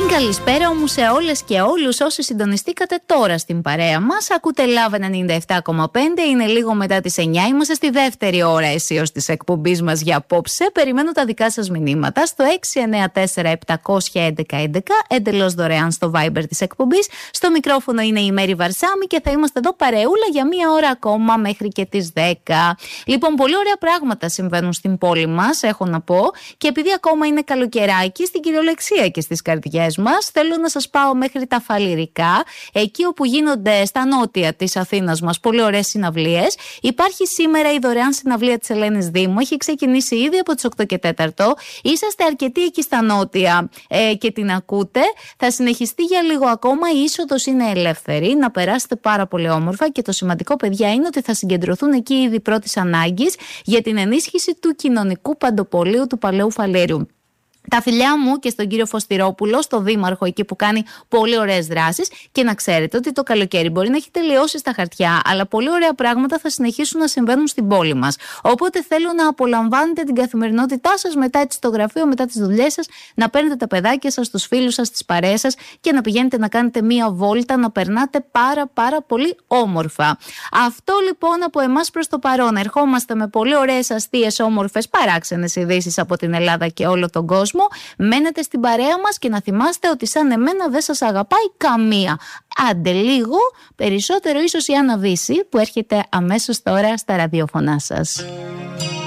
Καλησπέρα όμως σε όλες και όλους όσοι συντονιστήκατε τώρα στην παρέα μας. Ακούτε Love 97,5, είναι λίγο μετά τις 9, είμαστε στη δεύτερη ώρα αισίως της εκπομπής μας για απόψε. Περιμένω τα δικά σας μηνύματα στο 694-711-11, εντελώς δωρεάν στο Viber της εκπομπής. Στο μικρόφωνο είναι η Μέρη Βαρσάμη και θα είμαστε εδώ παρεούλα για μία ώρα ακόμα μέχρι και τις 10. Λοιπόν, πολύ ωραία πράγματα συμβαίνουν στην πόλη μας, έχω να πω, και επειδή ακόμα είναι καλοκαιράκι, στην κυριολεξία και στις καρδιές μας, θέλω να σας πάω μέχρι τα Φαλιρικά, εκεί όπου γίνονται στα νότια της Αθήνας μας πολύ ωραίες συναυλίες. Υπάρχει σήμερα η δωρεάν συναυλία της Ελένης Δήμου, έχει ξεκινήσει ήδη από τις 8 και 4. Είσαστε αρκετοί εκεί στα νότια και την ακούτε. Θα συνεχιστεί για λίγο ακόμα, η είσοδος είναι ελεύθερη, να περάσετε πάρα πολύ όμορφα και το σημαντικό, παιδιά, είναι ότι θα συγκεντρωθούν εκεί ήδη πρώτης ανάγκης για την ενίσχυση του κοινωνικού παντοπολίου του Παλαιού Φαλήριου. Τα φιλιά μου και στον κύριο Φωστηρόπουλο, στο δήμαρχο εκεί που κάνει πολύ ωραίες δράσεις, και να ξέρετε ότι το καλοκαίρι μπορεί να έχει τελειώσει στα χαρτιά, αλλά πολύ ωραία πράγματα θα συνεχίσουν να συμβαίνουν στην πόλη μας. Οπότε θέλω να απολαμβάνετε την καθημερινότητά σας μετά το γραφείο, μετά τις δουλειές σας, να παίρνετε τα παιδάκια σας, τους φίλους σας, τις παρέες σας και να πηγαίνετε να κάνετε μία βόλτα, να περνάτε πάρα πολύ όμορφα. Αυτό λοιπόν από εμάς προς το παρόν. Ερχόμαστε με πολύ ωραίες, αστείες, όμορφες, παράξενες ειδήσεις από την Ελλάδα και όλο τον κόσμο. Μένετε στην παρέα μας και να θυμάστε ότι σαν εμένα δεν σας αγαπάει καμία. Άντε λίγο, περισσότερο ίσως η Άννα Βύση που έρχεται αμέσως τώρα στα ραδιοφωνά σας.